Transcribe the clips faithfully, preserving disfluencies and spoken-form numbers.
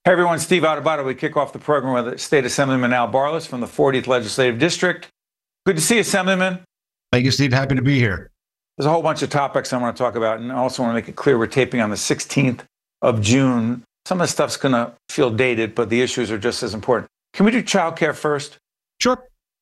Hey everyone, Steve Adubato. We kick off the program with State Assemblyman Al Barlas from the fortieth Legislative District. Good to see you, Assemblyman. Thank you, Steve. Happy to be here. There's a whole bunch of topics I want to talk about, and I also want to make it clear we're taping on the sixteenth of June. Some of the stuff's going to feel dated, but the issues are just as important. Can we do childcare first? Sure.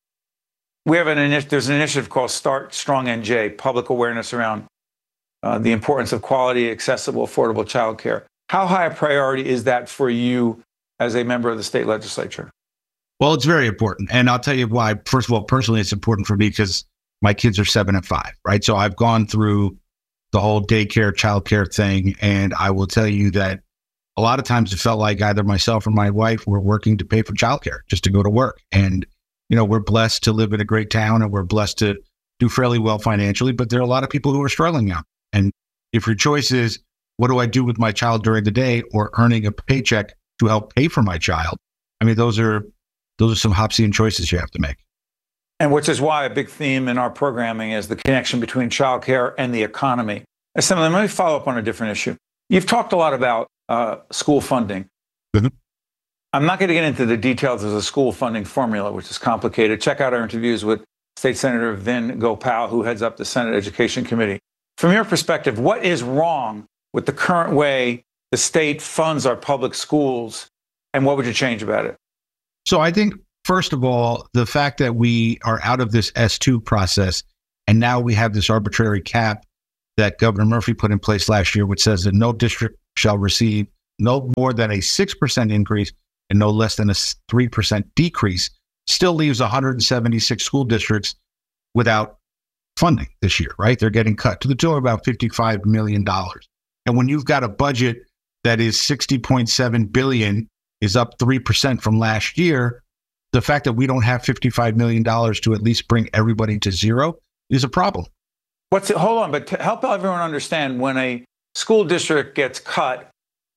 We have an initiative. There's an initiative called Start Strong N J, public awareness around uh, the importance of quality, accessible, affordable childcare. How high a priority is that for you as a member of the state legislature? Well, it's very important. And I'll tell you why. First of all, personally, it's important for me because my kids are seven and five, right? So I've gone through the whole daycare, childcare thing. And I will tell you that a lot of times it felt like either myself or my wife were working to pay for childcare just to go to work. And, you know, we're blessed to live in a great town and we're blessed to do fairly well financially, but there are a lot of people who are struggling now. And if your choice is, what do I do with my child during the day, or earning a paycheck to help pay for my child? I mean, those are those are some Hobbesian choices you have to make. And which is why a big theme in our programming is the connection between childcare and the economy. Assemblyman, let me follow up on a different issue. You've talked a lot about uh, school funding. Mm-hmm. I'm not going to get into the details of the school funding formula, which is complicated. Check out our interviews with State Senator Vin Gopal, who heads up the Senate Education Committee. From your perspective, what is wrong with the current way the state funds our public schools, and what would you change about it? So I think, first of all, the fact that we are out of this S two process, and now we have this arbitrary cap that Governor Murphy put in place last year, which says that no district shall receive no more than a six percent increase and no less than a three percent decrease, still leaves one hundred seventy-six school districts without funding this year, right? They're getting cut to the tune of about fifty-five million dollars. And when you've got a budget that is sixty point seven billion dollars, is up three percent from last year, the fact that we don't have fifty-five million dollars to at least bring everybody to zero is a problem. What's it? Hold on, but to help everyone understand, when a school district gets cut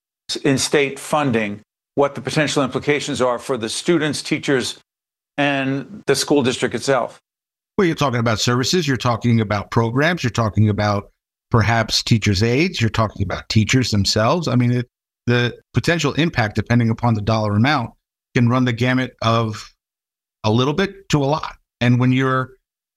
in state funding, what the potential implications are for the students, teachers, and the school district itself. Well, you're talking about services, you're talking about programs, you're talking about perhaps teachers' aides, you're talking about teachers themselves. I mean, it, the potential impact, depending upon the dollar amount, can run the gamut of a little bit to a lot. And when you're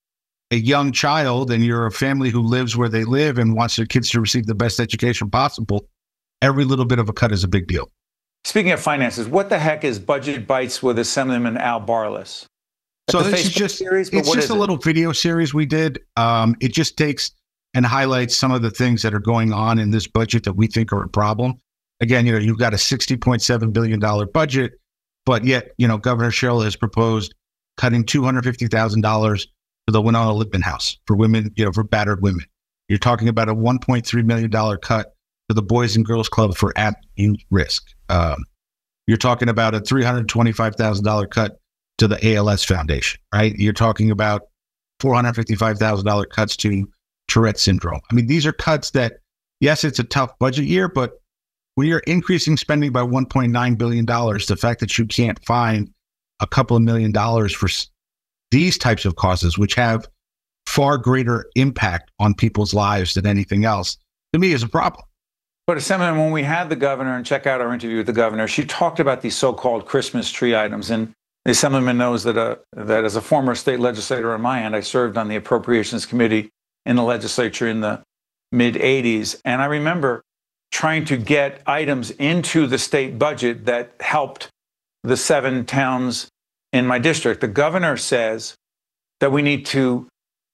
a young child and you're a family who lives where they live and wants their kids to receive the best education possible, every little bit of a cut is a big deal. Speaking of finances, what the heck is Budget Bites with Assemblyman Al Barlas? So this is just, series, it's just a it? little video series we did. Um, it just takes and highlights some of the things that are going on in this budget that we think are a problem. Again, you know, you've got a sixty point seven billion dollars budget, but yet, you know, Governor Sherrill has proposed cutting two hundred fifty thousand dollars to the Winona Lippman House for women, you know, for battered women. You're talking about a one point three million dollars cut to the Boys and Girls Club for at-youth risk. Um, you're talking about a three hundred twenty-five thousand dollars cut to the A L S Foundation, right? You're talking about four hundred fifty-five thousand dollars cuts to Tourette syndrome. I mean, these are cuts that, yes, it's a tough budget year, but when you're increasing spending by one point nine billion dollars, the fact that you can't find a couple of million dollars for these types of causes, which have far greater impact on people's lives than anything else, to me is a problem. But Assemblyman, when we had the governor, and check out our interview with the governor, she talked about these so-called Christmas tree items. And the Assemblyman knows that, uh, that as a former state legislator on my end, I served on the Appropriations Committee in the legislature in the mid eighties. And I remember trying to get items into the state budget that helped the seven towns in my district. The governor says that we need to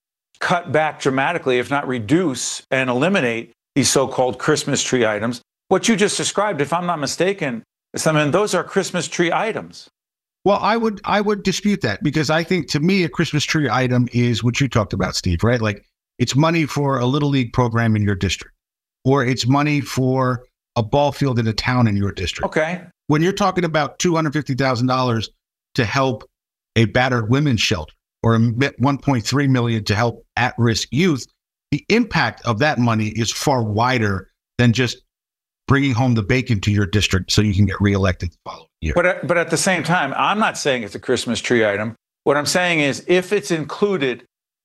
cut back dramatically, if not reduce and eliminate these so-called Christmas tree items. What you just described, if I'm not mistaken, I mean, those are Christmas tree items. Well, I would I would dispute that, because I think, to me, a Christmas tree item is what you talked about, Steve, right? Like, it's money for a little league program in your district, or it's money for a ball field in a town in your district. Okay. When you're talking about two hundred fifty thousand dollars to help a battered women's shelter, or one point three million dollars to help at-risk youth, the impact of that money is far wider than just bringing home the bacon to your district so you can get reelected the following year. But, but at the same time, I'm not saying it's a Christmas tree item. What I'm saying is, if it's included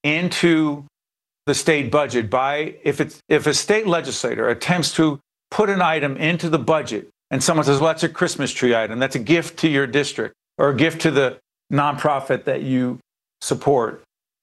into the state budget by, if it's, if a state legislator attempts to put an item into the budget and someone says, well, that's a Christmas tree item. That's a gift to your district or a gift to the nonprofit that you support.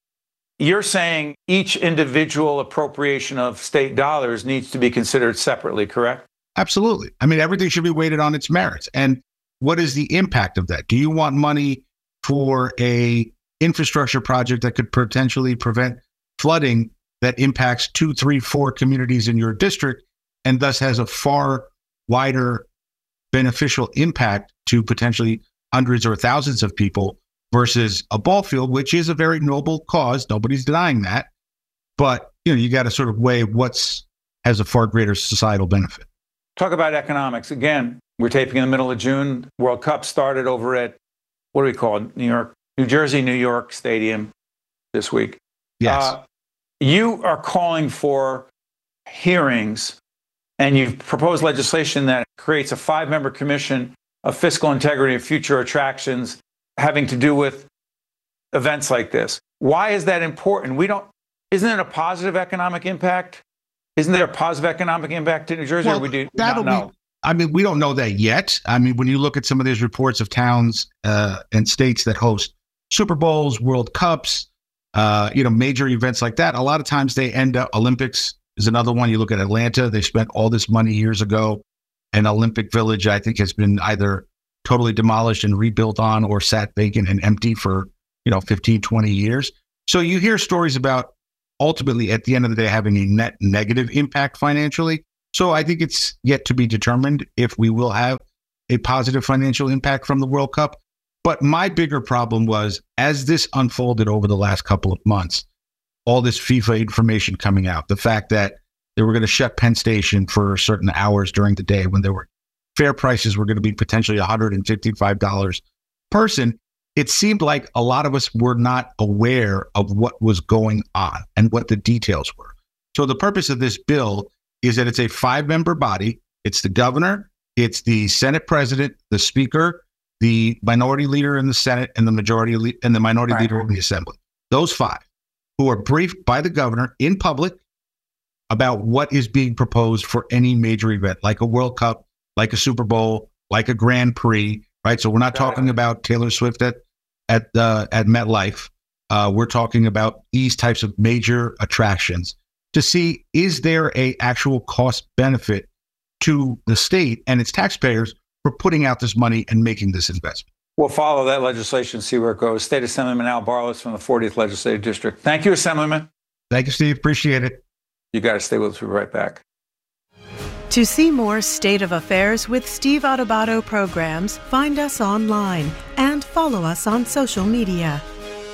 You're saying each individual appropriation of state dollars needs to be considered separately, correct? Absolutely. I mean, everything should be weighted on its merits. And what is the impact of that? Do you want money for a infrastructure project that could potentially prevent flooding that impacts two, three, four communities in your district and thus has a far wider beneficial impact to potentially hundreds or thousands of people versus a ball field, which is a very noble cause. Nobody's denying that. But, you know, you got to sort of weigh what's has a far greater societal benefit. Talk about economics. Again, we're taping in the middle of June. World Cup started over at, what do we call it? New York, New Jersey, New York Stadium this week. Yes. Uh, you are calling for hearings, and you've proposed legislation that creates a five-member commission of fiscal integrity of future attractions having to do with events like this. Why is that important? We don't, isn't it a positive economic impact? Isn't there a positive economic impact to New Jersey? Well, or we do that'll not know? Be, I mean, we don't know that yet. I mean, when you look at some of these reports of towns uh, and states that host Super Bowls, World Cups, uh, you know, major events like that, a lot of times they end up, Olympics is another one. You look at Atlanta, they spent all this money years ago. And Olympic Village, I think, has been either totally demolished and rebuilt on or sat vacant and empty for, you know, fifteen, twenty years. So you hear stories about ultimately at the end of the day having a net negative impact financially. So I think it's yet to be determined if we will have a positive financial impact from the World Cup. But my bigger problem was, as this unfolded over the last couple of months, all this FIFA information coming out, the fact that they were going to shut Penn Station for certain hours during the day when there were fare prices were going to be potentially one hundred fifty-five dollars per person. It seemed like a lot of us were not aware of what was going on and what the details were. So the purpose of this bill is that it's a five-member body. It's the governor, it's the Senate president, the speaker, the minority leader in the Senate, and the majority le- and the minority right. leader in the Assembly. Those five who are briefed by the governor in public about what is being proposed for any major event, like a World Cup, like a Super Bowl, like a Grand Prix, right? So we're not Got talking it. about Taylor Swift at at uh, at MetLife. Uh, we're talking about these types of major attractions to see, is there a actual cost benefit to the state and its taxpayers for putting out this money and making this investment? We'll follow that legislation, see where it goes. State Assemblyman Al Barlas from the fortieth Legislative District. Thank you, Assemblyman. Thank you, Steve. Appreciate it. You got to stay with us. We'll be right back. To see more State of Affairs with Steve Adubato programs, find us online and follow us on social media.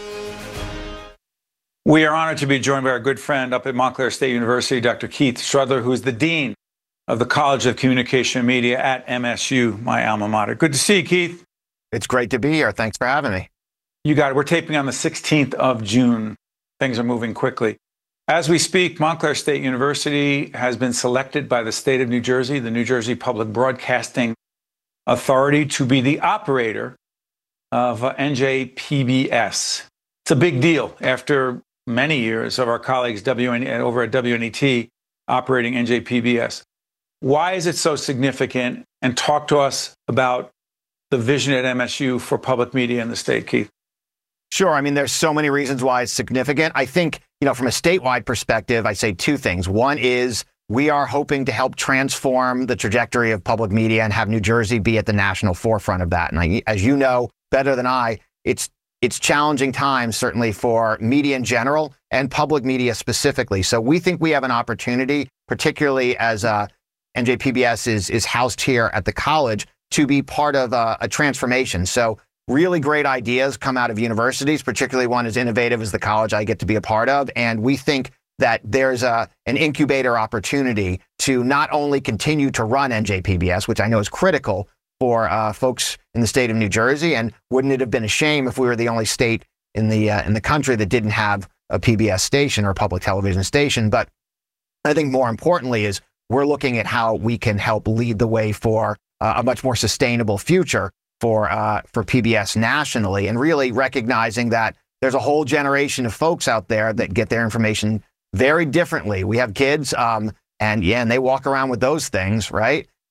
We are honored to be joined by our good friend up at Montclair State University, Doctor Keith Strudler, who is the Dean of the College of Communication and Media at M S U, my alma mater. Good to see you, Keith. It's great to be here. Thanks for having me. You got it. We're taping on the sixteenth of June. Things are moving quickly. As we speak, Montclair State University has been selected by the state of New Jersey, the New Jersey Public Broadcasting Authority, to be the operator of N J P B S. It's a big deal after many years of our colleagues W N over at W N E T operating N J P B S. Why is it so significant? And talk to us about the vision at M S U for public media in the state, Keith. Sure. I mean, there's so many reasons why it's significant. I think, you know, from a statewide perspective, I say two things. One is we are hoping to help transform the trajectory of public media and have New Jersey be at the national forefront of that. And I, as you know better than I, it's it's challenging times, certainly for media in general and public media specifically. So we think we have an opportunity, particularly as uh, N J P B S is, is housed here at the college, to be part of a, a transformation. So really great ideas come out of universities, particularly one as innovative as the college I get to be a part of. And we think that there's a, an incubator opportunity to not only continue to run N J P B S, which I know is critical for uh, folks in the state of New Jersey. And wouldn't it have been a shame if we were the only state in the uh, in the country that didn't have a P B S station or a public television station? But I think more importantly is we're looking at how we can help lead the way for uh, a much more sustainable future for uh, for P B S nationally, and really recognizing that there's a whole generation of folks out there that get their information very differently. We have kids, um, and yeah, and they walk around with those things, right?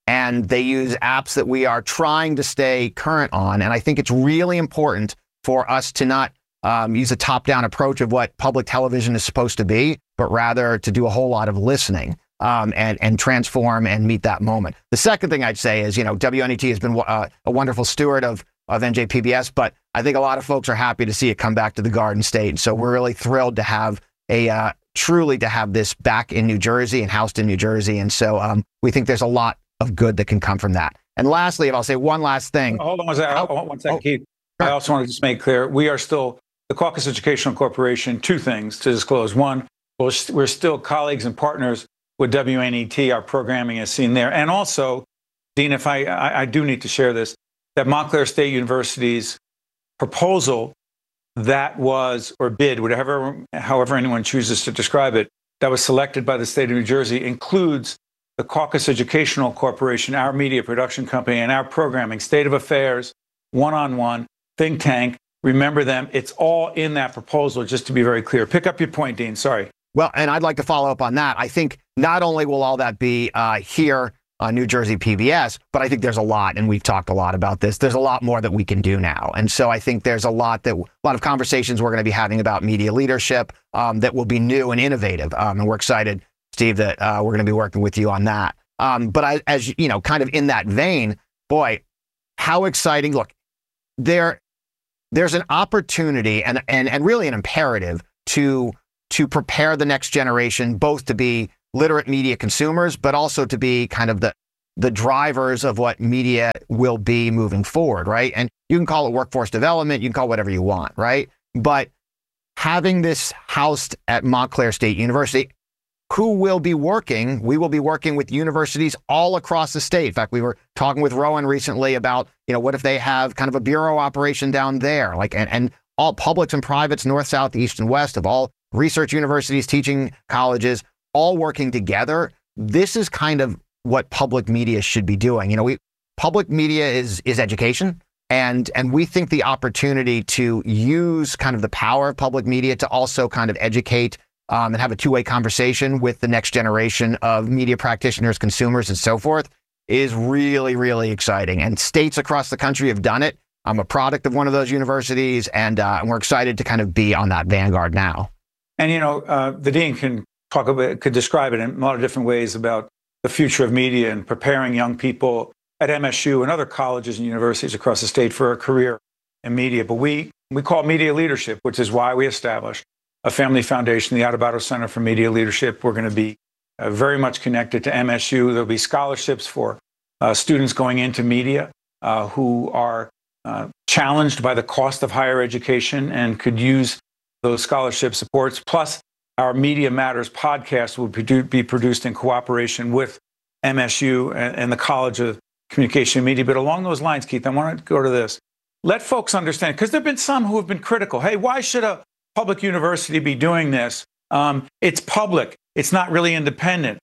and they use apps that we are trying to stay current on. And I think it's really important for us to not um, use a top-down approach of what public television is supposed to be, but rather to do a whole lot of listening um, and, and transform and meet that moment. The second thing I'd say is, you know, W N E T has been uh, a wonderful steward of, of N J P B S, but I think a lot of folks are happy to see it come back to the Garden State. And so we're really thrilled to have a uh, truly to have this back in New Jersey and housed in New Jersey. And so um, we think there's a lot of good that can come from that. And lastly, if I'll say one last thing. Hold on one second, oh, one second oh, Keith. Sure. I also want to just make clear, we are still, the Caucus Educational Corporation, two things to disclose. One, we're still colleagues and partners with W N E T. Our programming is seen there. And also, Dean, if I, I, I do need to share this, that Montclair State University's proposal that was, or bid, whatever, however anyone chooses to describe it, that was selected by the state of New Jersey includes the Caucus Educational Corporation, our media production company, and our programming, State of Affairs, One-on-One, Think Tank. Remember them. It's all in that proposal, just to be very clear. Pick up your point, Dean. Sorry. Well, and I'd like to follow up on that. I think not only will all that be uh, here on New Jersey P B S, but I think there's a lot, and we've talked a lot about this, there's a lot more that we can do now. And so I think there's a lot that, a lot of conversations we're going to be having about media leadership um, that will be new and innovative. Um, and we're excited, Steve, that uh, we're going to be working with you on that. Um, but I, as you know, kind of in that vein, boy, how exciting. Look, there, there's an opportunity and, and, and really an imperative to, to prepare the next generation, both to be literate media consumers, but also to be kind of the, the drivers of what media will be moving forward, right? And you can call it workforce development, you can call it whatever you want, right? But having this housed at Montclair State University, who will be working, we will be working with universities all across the state. In fact, we were talking with Rowan recently about, you know, what if they have kind of a bureau operation down there, like, and, and all publics and privates, north, south, east, and west of all research universities, teaching colleges, all working together. This is kind of what public media should be doing. You know, we public media is is education, and and we think the opportunity to use kind of the power of public media to also kind of educate um, and have a two-way conversation with the next generation of media practitioners, consumers, and so forth is really, really exciting. And states across the country have done it. I'm a product of one of those universities, and, uh, and we're excited to kind of be on that vanguard now. And, you know, uh, the dean can talk about, could describe it in a lot of different ways about the future of media and preparing young people at M S U and other colleges and universities across the state for a career in media. But we, we call it media leadership, which is why we established a family foundation, the Adubato Center for Media Leadership. We're going to be uh, very much connected to M S U. There'll be scholarships for uh, students going into media uh, who are uh, challenged by the cost of higher education and could use those scholarship supports. Plus, our Media Matters podcast will produ- be produced in cooperation with M S U and, and the College of Communication and Media. But along those lines, Keith, I want to go to this. Let folks understand, because there have been some who have been critical. Hey, why should a public university be doing this? Um, it's public. It's not really independent.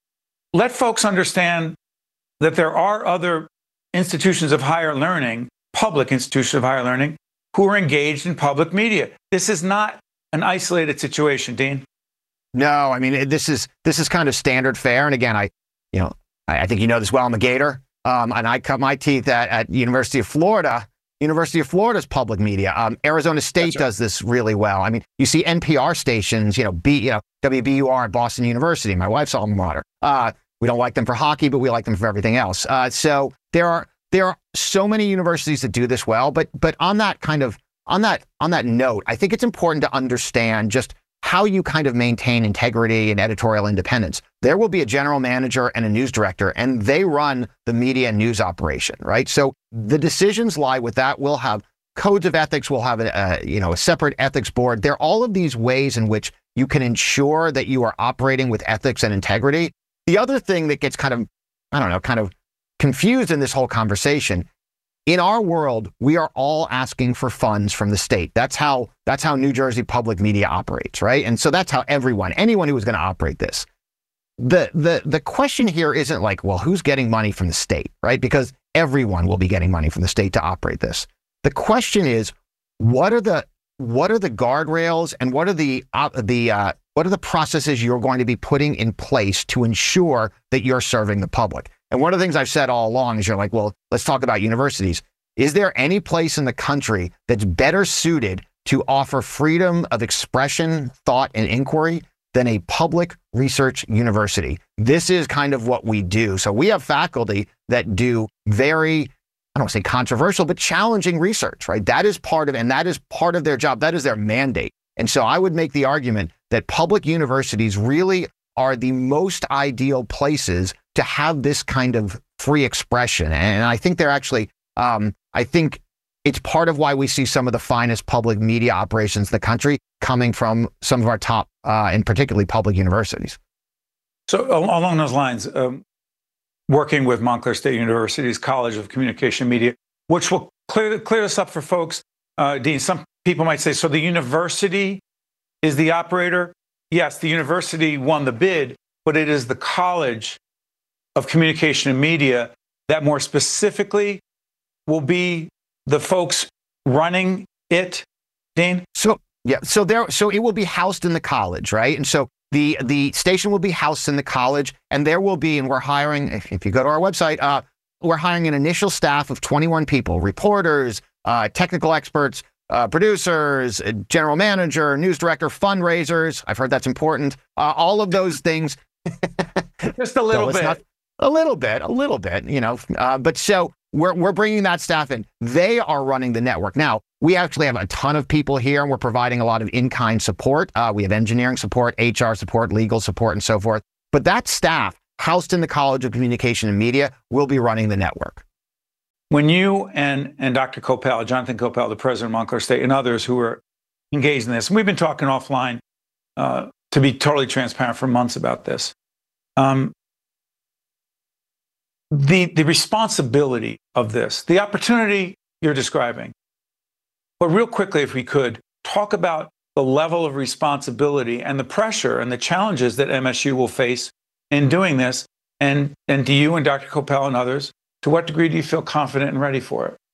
Let folks understand that there are other institutions of higher learning, public institutions of higher learning, who are engaged in public media. This is not an isolated situation, Dean. No, I mean, this is this is kind of standard fare. And again, I, you know, I, I think you know this well. I'm a Gator, um, and I cut my teeth at, at University of Florida. University of Florida's public media. Um, Arizona State right. does this really well. I mean, you see N P R stations, you know, B, you know, W B U R at Boston University, my wife's alma mater. Uh, we don't like them for hockey, but we like them for everything else. Uh, so there are there are so many universities that do this well. But but on that kind of on that on that note, I think it's important to understand just how you kind of maintain integrity and editorial independence. There will be a general manager and a news director, and they run the media and news operation, right? So the decisions lie with that. We'll have codes of ethics. We'll have a, a you know a separate ethics board. There are all of these ways in which you can ensure that you are operating with ethics and integrity. The other thing that gets kind of, I don't know, kind of confused in this whole conversation, in our world, we are all asking for funds from the state. That's how that's how New Jersey public media operates, right? And so that's how everyone, anyone who is going to operate this. The the the question here isn't like, well, who's getting money from the state, right? Because everyone will be getting money from the state to operate this. The question is, what are the what are the guardrails and what are the uh, the uh, what are the processes you're going to be putting in place to ensure that you're serving the public? And one of the things I've said all along is you're like, well, let's talk about universities. Is there any place in the country that's better suited to offer freedom of expression, thought, and inquiry than a public research university? This is kind of what we do. So we have faculty that do very, I don't want to say controversial, but challenging research, right? That is part of, and that is part of their job. That is their mandate. And so I would make the argument that public universities really are the most ideal places to have this kind of free expression. And I think they're actually, um, I think it's part of why we see some of the finest public media operations in the country coming from some of our top, uh, and particularly public universities. So along those lines, um, working with Montclair State University's College of Communication Media, which will clear, clear this up for folks. Uh, Dean, some people might say, so the university is the operator? Yes, the university won the bid, but it is the College of Communication and Media that more specifically will be the folks running it, Dean? So, yeah, so there, so it will be housed in the college, right? And so the the station will be housed in the college, and there will be, and we're hiring, if, if you go to our website, uh, we're hiring an initial staff of twenty-one people, reporters, uh, technical experts, uh, producers, a general manager, news director, fundraisers. I've heard that's important. Uh, all of those things. Just a little so bit. Not, a little bit, a little bit, you know. Uh, but so we're we're bringing that staff in. They are running the network. Now, we actually have a ton of people here, and we're providing a lot of in-kind support. Uh, we have engineering support, H R support, legal support, and so forth. But that staff, housed in the College of Communication and Media, will be running the network. When you and, and Doctor Coppell, Jonathan Coppell, the president of Montclair State, and others who are engaged in this, and we've been talking offline, uh, to be totally transparent, for months about this. Um, the, the responsibility of this, the opportunity you're describing, but real quickly, if we could, talk about the level of responsibility and the pressure and the challenges that M S U will face in doing this. And, and do you and Doctor Coppell and others, to what degree do you feel confident and ready for it?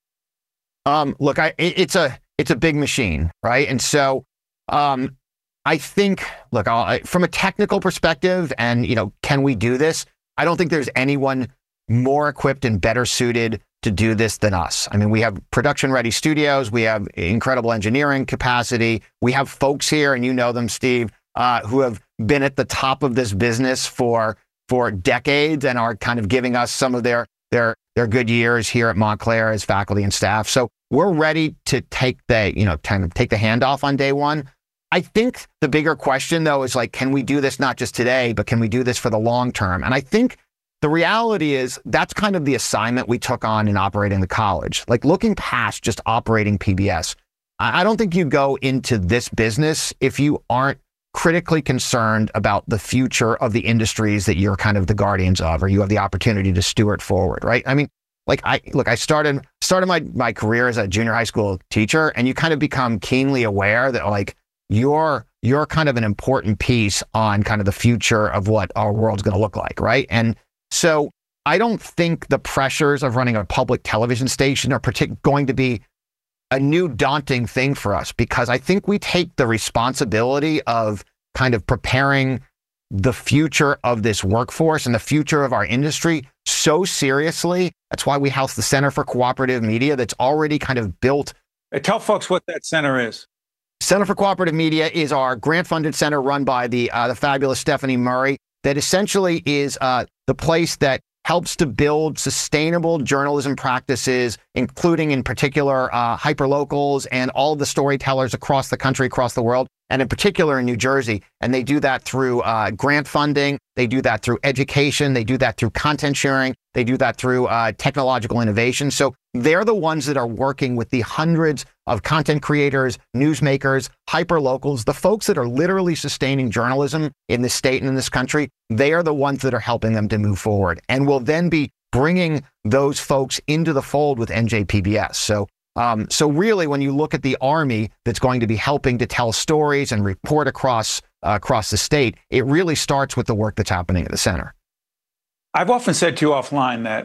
Um, look, I, it, it's a it's a big machine, right? And so um, I think, look, I'll, I, from a technical perspective, and you know, can we do this? I don't think there's anyone more equipped and better suited to do this than us. I mean, we have production-ready studios. We have incredible engineering capacity. We have folks here, and you know them, Steve, uh, who have been at the top of this business for for decades and are kind of giving us some of their their their good years here at Montclair as faculty and staff. So we're ready to take the you know kind of take the handoff on day one. I think the bigger question, though, is like, can we do this not just today, but can we do this for the long term? And I think the reality is that's kind of the assignment we took on in operating the college. Like, looking past just operating P B S, I don't think you go into this business if you aren't critically concerned about the future of the industries that you're kind of the guardians of, or you have the opportunity to steward forward, right? I mean, like I look, I started started my my career as a junior high school teacher, and you kind of become keenly aware that like you're you're kind of an important piece on kind of the future of what our world's going to look like, right? And so I don't think the pressures of running a public television station are partic- going to be a new daunting thing for us, because I think we take the responsibility of kind of preparing the future of this workforce and the future of our industry so seriously. That's why we house the Center for Cooperative Media that's already kind of built. Hey, tell folks what that center is. Center for Cooperative Media is our grant-funded center run by the uh, the fabulous Stephanie Murray, that essentially is uh, the place that helps to build sustainable journalism practices, including in particular uh, hyperlocals and all of the storytellers across the country, across the world, and in particular in New Jersey. And they do that through uh, grant funding. They do that through education. They do that through content sharing. They do that through uh, technological innovation. So they're the ones that are working with the hundreds of content creators, newsmakers, hyperlocals, the folks that are literally sustaining journalism in this state and in this country. They are the ones that are helping them to move forward, and will then be bringing those folks into the fold with N J P B S. So, um, so really, when you look at the Army that's going to be helping to tell stories and report across uh, across the state, it really starts with the work that's happening at the center. I've often said to you offline that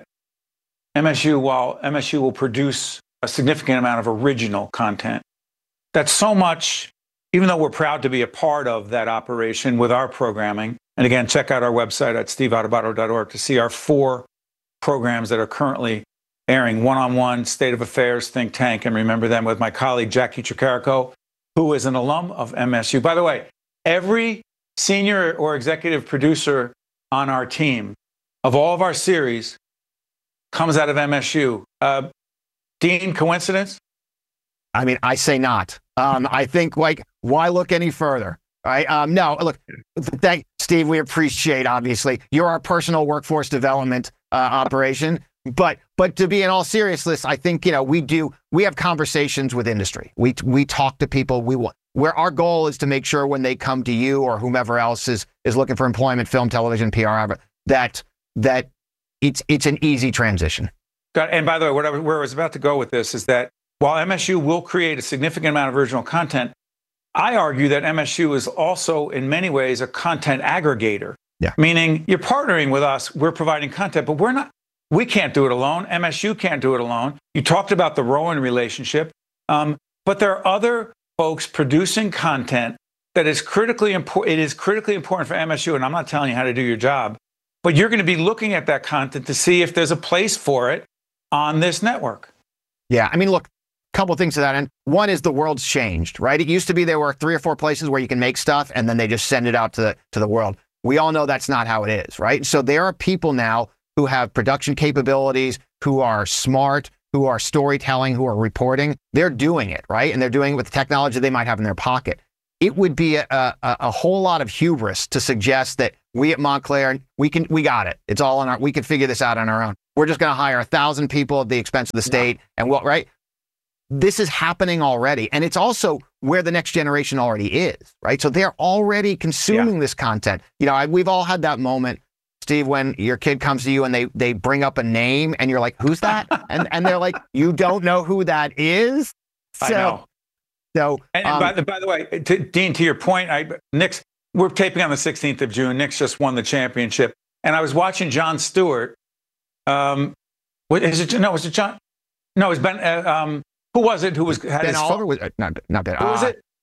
M S U, while M S U will produce a significant amount of original content, that's so much, even though we're proud to be a part of that operation with our programming. And again, check out our website at steve adubato dot org to see our four programs that are currently airing: One-on-One, State of Affairs, Think Tank, and remember them with my colleague Jackie Tricarico, who is an alum of M S U. By the way, every senior or executive producer on our team of all of our series comes out of M S U. Uh, Dean, coincidence? I mean, I say not. Um, I think, like, why look any further? Right? Um, no, look, thank Steve. We appreciate, obviously, you're our personal workforce development uh, operation. But but to be in all seriousness, I think, you know, we do we have conversations with industry. We we talk to people. We want where our goal is to make sure when they come to you or whomever else is is looking for employment, film, television, P R, that that it's it's an easy transition. And by the way, what I, where I was about to go with this is that while M S U will create a significant amount of original content, I argue that M S U is also, in many ways, a content aggregator. Yeah. Meaning you're partnering with us, we're providing content, but we're not, we can't do it alone. M S U can't do it alone. You talked about the Rowan relationship, um, but there are other folks producing content that is critically important. It is critically important for M S U, and I'm not telling you how to do your job, but you're going to be looking at that content to see if there's a place for it on this network. Yeah, I mean, look, a couple of things to that end. One is the world's changed, right? It used to be there were three or four places where you can make stuff and then they just send it out to the, to the world. We all know that's not how it is, right? So there are people now who have production capabilities, who are smart, who are storytelling, who are reporting. They're doing it, right? And they're doing it with the technology they might have in their pocket. It would be a, a, a whole lot of hubris to suggest that we at Montclair, we can, we got it. It's all on our, we can figure this out on our own. We're just going to hire a thousand people at the expense of the state. Yeah. And what, right? This is happening already. And it's also where the next generation already is, right? So they're already consuming yeah. this content. You know, I, we've all had that moment, Steve, when your kid comes to you and they, they bring up a name and you're like, who's that? and, and they're like, you don't know who that is? So, I know. So, and, um, and by, the, by the way, to, Dean, to your point, I, Knicks, we're taping on the sixteenth of June. Knicks just won the championship. And I was watching Jon Stewart. Um, what is it? No, was it John? No, it was Ben. Uh, um, who was it? Who was had Ben his Oliver? Was, uh, not not Ben. Who uh, was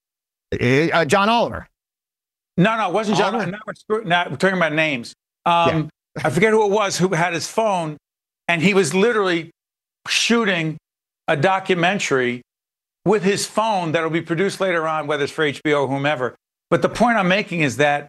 it? Uh, John Oliver. No, no, it wasn't John. Oliver. Now we're, now we're talking about names. Um, yeah. I forget who it was who had his phone, and he was literally shooting a documentary with his phone that will be produced later on, whether it's for H B O or whomever. But the point I'm making is that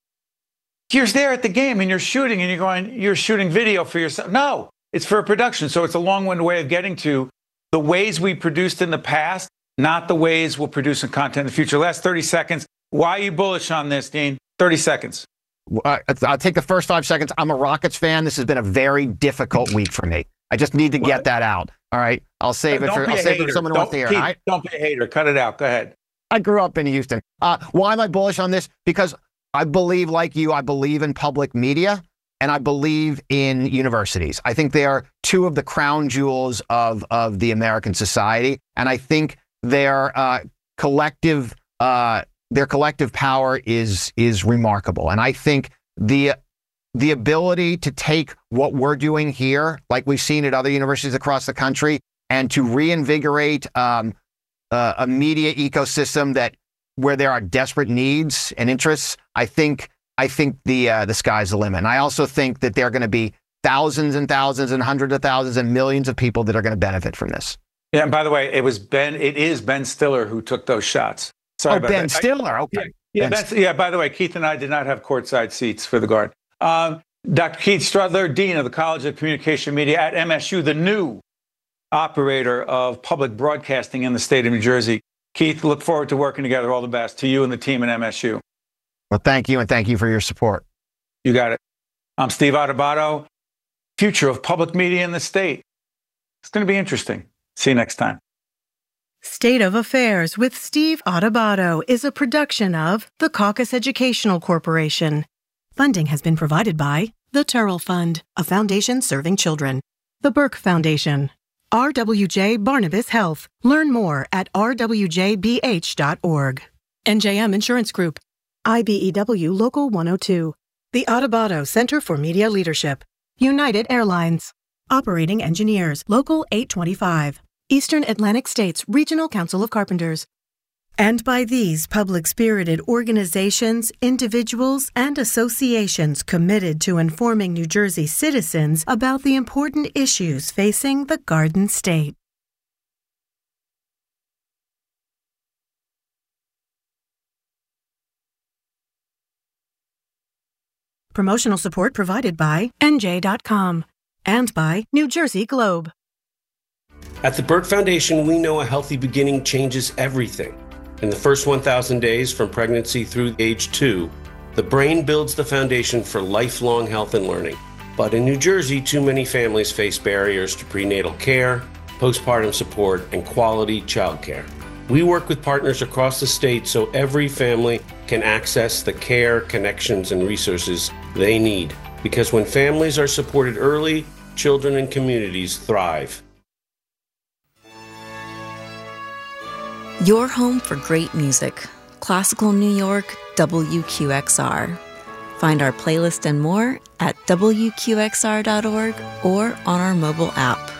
you're there at the game and you're shooting and you're going, you're shooting video for yourself. No, it's for a production. So it's a long-winded way of getting to the ways we produced in the past, not the ways we'll produce in content in the future. Last thirty seconds. Why are you bullish on this, Dean? thirty seconds. Uh, I'll take the first five seconds. I'm a Rockets fan. This has been a very difficult week for me. I just need to what? get that out. All right. I'll save it for, I'll save it for someone who wants to hear. Keep, I, don't be a hater. Cut it out. Go ahead. I grew up in Houston. Uh, why am I bullish on this? Because I believe, like you, I believe in public media and I believe in universities. I think they are two of the crown jewels of, of the American society. And I think their uh, collective uh, their collective power is is remarkable. And I think the the ability to take what we're doing here, like we've seen at other universities across the country, and to reinvigorate um, uh, a media ecosystem that where there are desperate needs and interests, I think I think the uh, the sky's the limit. And I also think that there are going to be thousands and thousands and hundreds of thousands and millions of people that are going to benefit from this. Yeah, and by the way, it was Ben. It is Ben Stiller who took those shots. Sorry oh, about Ben that. Stiller. Okay. Yeah, yeah, ben that's, yeah. By the way, Keith and I did not have courtside seats for the Guard. Um, Doctor Keith Strudler, Dean of the College of Communication Media at M S U, the new operator of public broadcasting in the state of New Jersey. Keith, look forward to working together. All the best to you and the team at M S U. Well, thank you, and thank you for your support. You got it. I'm Steve Adubato, future of public media in the state. It's going to be interesting. See you next time. State of Affairs with Steve Adubato is a production of the Caucus Educational Corporation. Funding has been provided by the Turrell Fund, a foundation serving children, the Burke Foundation, R W J Barnabas Health. Learn more at r w j b h dot org. N J M Insurance Group, I B E W Local one oh two, the Adubato Center for Media Leadership, United Airlines, Operating Engineers, Local eight twenty-five, Eastern Atlantic States Regional Council of Carpenters, And by these public-spirited organizations, individuals, and associations committed to informing New Jersey citizens about the important issues facing the Garden State. Promotional support provided by N J dot com and by New Jersey Globe. At the Burke Foundation, we know a healthy beginning changes everything. In the first one thousand days from pregnancy through age two, the brain builds the foundation for lifelong health and learning. But in New Jersey, too many families face barriers to prenatal care, postpartum support, and quality childcare. We work with partners across the state so every family can access the care, connections, and resources they need. Because when families are supported early, children and communities thrive. Your home for great music. Classical New York, W Q X R. Find our playlist and more at W Q X R dot org or on our mobile app.